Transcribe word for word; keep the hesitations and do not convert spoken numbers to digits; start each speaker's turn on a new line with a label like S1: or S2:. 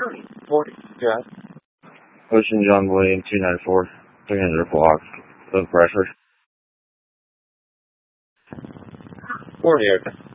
S1: forty. Yeah.
S2: Ocean John William two nine four. three hundred block of Bradford.
S1: forty, okay.